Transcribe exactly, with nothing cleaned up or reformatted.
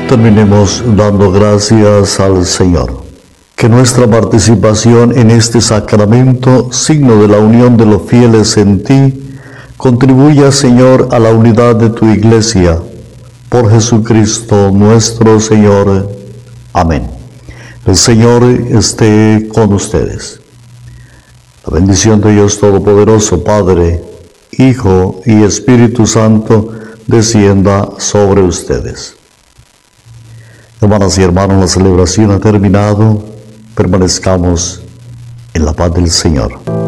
Terminemos dando gracias al Señor. Que nuestra participación en este sacramento, signo de la unión de los fieles en ti, contribuya, Señor, a la unidad de tu Iglesia. Por Jesucristo nuestro Señor. Amén. El Señor esté con ustedes. La bendición de Dios Todopoderoso, Padre, Hijo y Espíritu Santo, descienda sobre ustedes. Hermanas y hermanos, la celebración ha terminado. Permanezcamos en la paz del Señor.